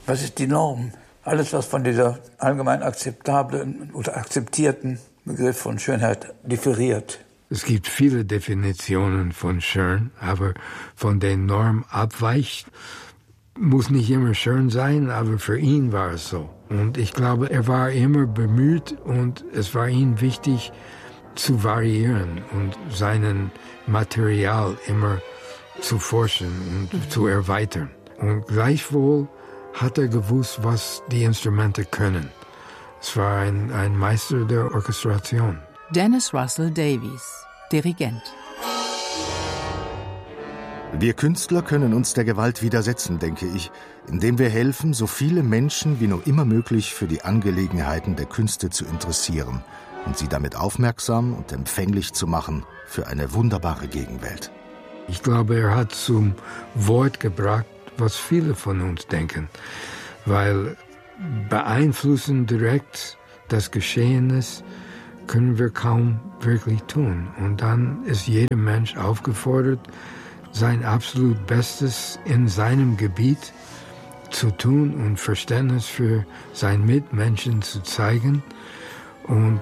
Was ist die Norm? Alles, was von dieser allgemein akzeptablen oder akzeptierten Begriff von Schönheit differiert. Es gibt viele Definitionen von schön, aber von der Norm abweicht, muss nicht immer schön sein, aber für ihn war es so. Und ich glaube, er war immer bemüht und es war ihm wichtig zu variieren und seinen Material immer zu forschen und zu erweitern. Und gleichwohl hat er gewusst, was die Instrumente können. Es war ein Meister der Orchestration. Dennis Russell Davies, Dirigent. Wir Künstler können uns der Gewalt widersetzen, denke ich, indem wir helfen, so viele Menschen wie nur immer möglich für die Angelegenheiten der Künste zu interessieren und sie damit aufmerksam und empfänglich zu machen für eine wunderbare Gegenwelt. Ich glaube, er hat zum Wort gebracht, was viele von uns denken, weil beeinflussen direkt das Geschehnis können wir kaum wirklich tun. Und dann ist jeder Mensch aufgefordert, sein absolut Bestes in seinem Gebiet zu tun und Verständnis für seinen Mitmenschen zu zeigen und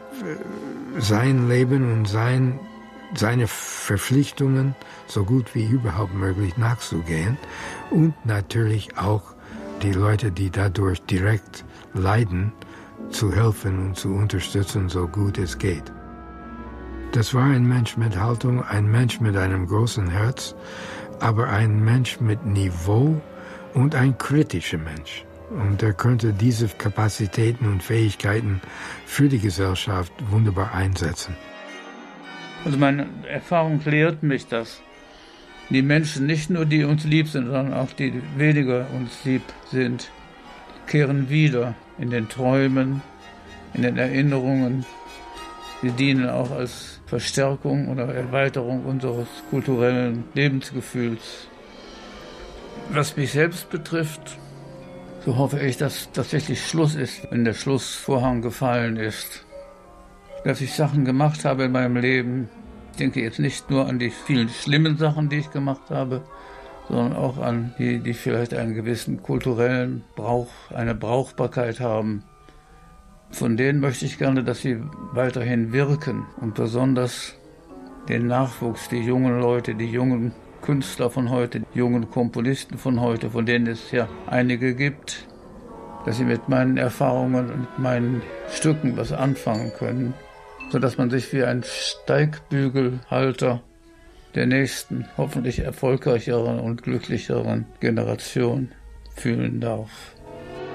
sein Leben und seine Verpflichtungen so gut wie überhaupt möglich nachzugehen und natürlich auch die Leute, die dadurch direkt leiden, zu helfen und zu unterstützen, so gut es geht. Das war ein Mensch mit Haltung, ein Mensch mit einem großen Herz, aber ein Mensch mit Niveau und ein kritischer Mensch. Und er könnte diese Kapazitäten und Fähigkeiten für die Gesellschaft wunderbar einsetzen. Also meine Erfahrung lehrt mich, dass die Menschen, nicht nur die uns lieb sind, sondern auch die weniger uns lieb sind, kehren wieder in den Träumen, in den Erinnerungen. Sie dienen auch als Verstärkung oder Erweiterung unseres kulturellen Lebensgefühls. Was mich selbst betrifft, so hoffe ich, dass tatsächlich Schluss ist, wenn der Schlussvorhang gefallen ist. Dass ich Sachen gemacht habe in meinem Leben, ich denke jetzt nicht nur an die vielen schlimmen Sachen, die ich gemacht habe, sondern auch an die, die vielleicht einen gewissen kulturellen Brauch, eine Brauchbarkeit haben. Von denen möchte ich gerne, dass sie weiterhin wirken und besonders den Nachwuchs, die jungen Leute, die jungen Künstler von heute, die jungen Komponisten von heute, von denen es ja einige gibt, dass sie mit meinen Erfahrungen und meinen Stücken was anfangen können, sodass man sich wie ein Steigbügelhalter der nächsten, hoffentlich erfolgreicheren und glücklicheren Generation fühlen darf.